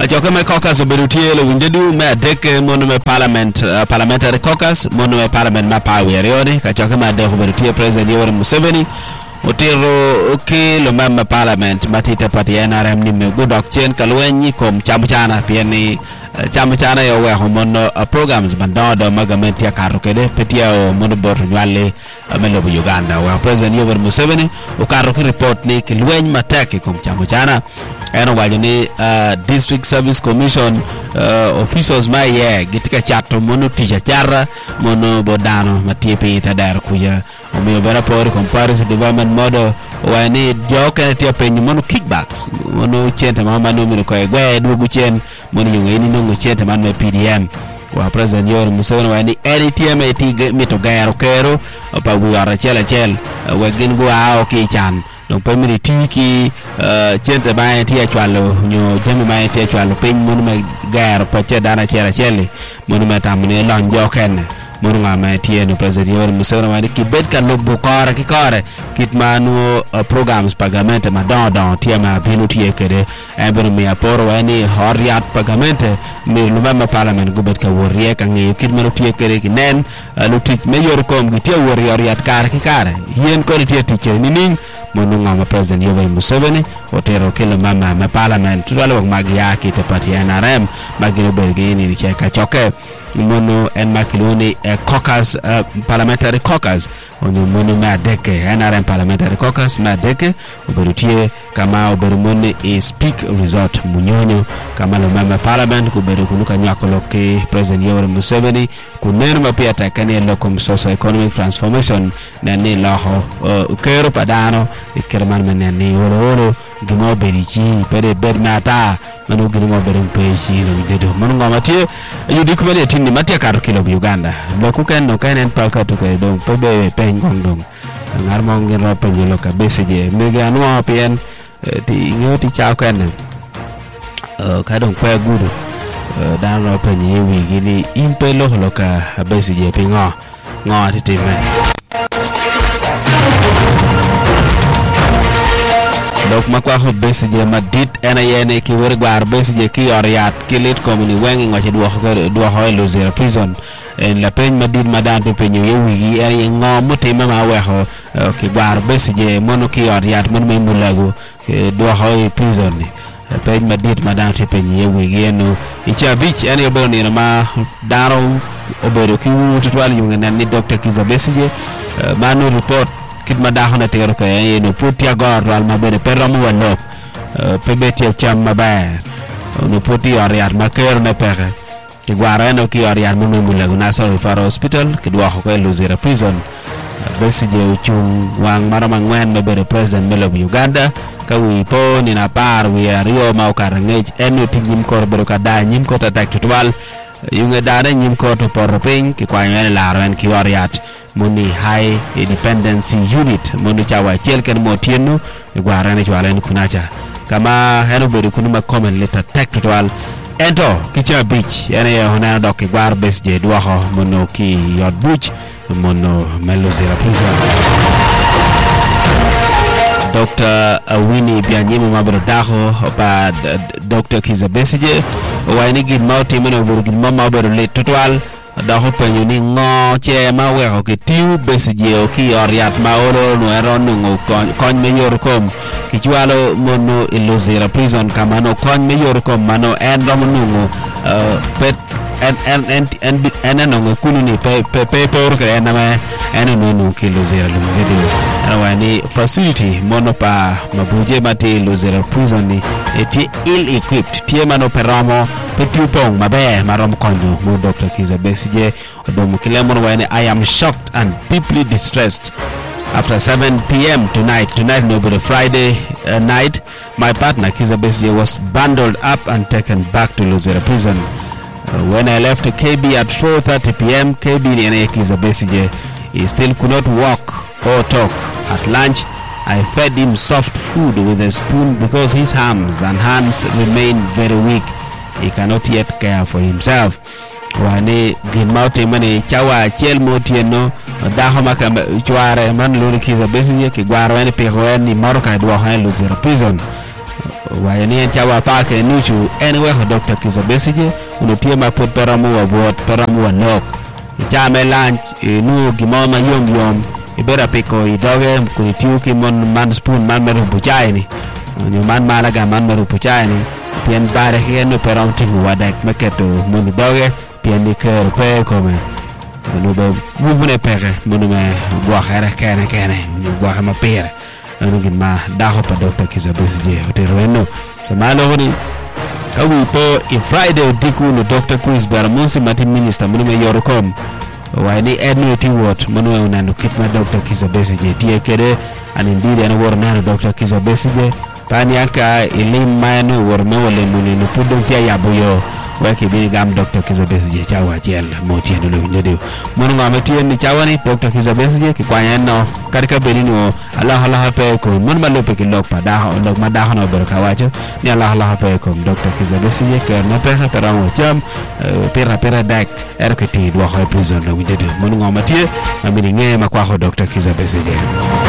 Joke me caucus oberutie lo windedu me adek mono me parliamentary caucus mono me parliament ma power yori ka joke me adek oberutie president Yoweri Museveni otero lo mama parliament matita pati NRM ni me godok chen kalwenyi kom chamchana pieni chamchana yo we homono programs bandodo magamenti ya karokede petia o mono bor nyale amelo Uganda wa president Yoweri Museveni o karoki report ni kilwenyi mateke kom chamchana eno wajoni district service commission officials ma ye gitika chato mono tisha chara mono bodano matipi tadar kuja omiyo bera por comparison development model wani joke ti openyo mono kickbacks mono chente mama no mino ko egwe dugu chen mono yungeni no chente man me PDM wa president Yoweri Museveni wani ATM eti mito gaero kero pa wiara chel wegin go ao ki chan donc pemiri tiki chente ba ti achwalo nyo jemi ma ti achwalo pin mono me gaero pa che dana chele mono metamne lonjo ken mono ma ti no president Yoweri Museveni wani ki bet kan lo bukara ki kore kitmanu programs pagamente ma don ti ma binu ti kede ebro mi aporo wani horiat pagamente mi lumama parliament gubet ka worie kan ngi kitmanu ti kede ki nen lutit me yor kom gi ti woriat kar ki kare yen ko ti ti ni ning mono ngama president Yoweri Museveni otero kelo mama ma parliament tualo magi yaki te pati NRM magino bergini ni cheka choke mono en makiloni caucus parliamentary caucus ono mono ma deke NRM parliamentary caucus ma deke oberutie kama oberumone speak resort munyonyo kama lo mama parliament kuberu kunuka nyakolo ke president Yoweri Museveni kunerma pia takani lokom socio economic transformation na ni laho kero padano ikerman meneni oro gimo berichi pede bernata manu gimo berum peshi no dedo manu ngamatie yudi kumele tindi matia karo kilo Uganda loku ken no ken palka to ke dong pebe pen gong dong ngar mong ngero penjolo ka BCJ mega no pien ti ngoti chao ken ka dong pa gudu dan ro penye wi gini impelo loka BCJ pingo ngoti time dok makwa ho BCJ madit ena ki wergwar BCJ ki oriat kilit komuni wengi ngache duo ho lozera prison en la pen madit madante penyo yewi eri ngom tema ma weho ki gwar BCJ mono ki oriat mon me mulago duo ho prison ni pen madit madante penyo yewi geno icha beach eni oboni ma daro obedo ki wutwal yungen ni Dr. Kiza BCJ manu report kitma dahona tero ka no putia gor al mabene perramu wanok pebetia cham maber no puti ariar maker ne pere ki guarano ki ariar mumula National Referral Hospital ki dwa ko Luzira prison BCJ uchung wang maramangwen no bere president melo Uganda ka wi po ni na par wi ario ma ukarangej eno tingim kor bero ka da nyim ko tatak tutwal yunga dare nyim ko to porping ki kwanyele laran ki oriat muni high independency unit muni chawa chelken motienu igwarane chwalen kunacha kama heno bedu kunuma comment letter tactual ento kicha beach ene hona dok igwar BCJ duho mono ki yod buch mono melozera prison Dr. Winnie Bianyimo mabro daho pa Dr. Kiza BCJ wani gin mauti meno burgin mama bero le total daho penyo ni ngo che ma we ho ke tiu BCJ o ki oriat ma oro no eron no kon me yor kom ki chwalo mono Luzira prison kama no kon me yor kom mano en rom no pet en no kununi pe por ke en ma en no ki Luzira lu video wani facility mono pa mabuje mate Luzira prison ni eti ill equipped tie mano peramo pe pupong mabe marom konjo mo Dr. Kiza BCJ odom kilemon wani I am shocked and deeply distressed after 7 p.m. tonight no be Friday night my partner Kiza BCJ was bundled up and taken back to Luzira prison when I left KB at 4:30 p.m. KB and Kiza BCJ he still could not walk or talk. At lunch I fed him soft food with a spoon because his arms and hands remain very weak. He cannot yet care for himself. Wani gimauti mani chawa chel motieno daho maka chware man luni Kiza BCJ ki gwaro wani pihweni maroka duwa hai Luzira prison wa ni en chawa pa ke nuchu anyway Dr. Kizza Besigye uno tie ma pot paramu wa bot paramu wa nok chame lunch nu gimoma yom ibera piko idoge kunitiu ki man spoon man meru buchai ni man malaga man meru buchai ni pien bare hieno peram tingu wadak maketo mon doge pien ni ke pe come no be mubune pere mon me gwa khare kene ni gwa ma pere no gima daho pa Dr. Kizza Besigye oterweno samalo ni kawi po Friday diku no Dr. Chris Baramonsi mati minister mon me yorkom wani Edmund Ward manwe unando kitma Dr. Kizza Besigye tie kede anindiri ana wor nana Dr. Kizza Besigye pani aka ilim manu wor mawale muni no pudon tia yabuyo wake bi gam Dr. Kizza Besigye chawa jel moti no ndedo monu ngama tie ni chawani Dr. Kizza Besigye ki kwanya no karika belino Allah pe ko mon malope ki lok pa da lok ma da no berka wacho ni Allah pe ko Dr. Kizza Besigye ke na pe para mo cham pera dak RKT do ha prison no ndedo monu ngama tie amini ngema kwa Dr. Kizza Besigye